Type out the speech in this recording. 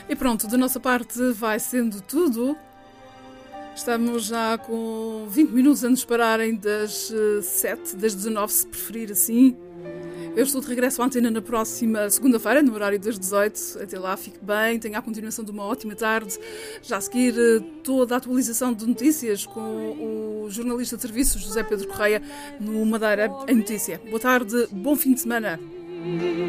E pronto, da nossa parte vai sendo tudo. Estamos já com 20 minutos a nos pararem das 7, das 19, se preferir assim. Eu estou de regresso à antena na próxima segunda-feira, no horário das 18. Até lá, fique bem, tenha a continuação de uma ótima tarde. Já a seguir, toda a atualização de notícias com o jornalista de serviços José Pedro Correia no Madeira em Notícia. Boa tarde, bom fim de semana.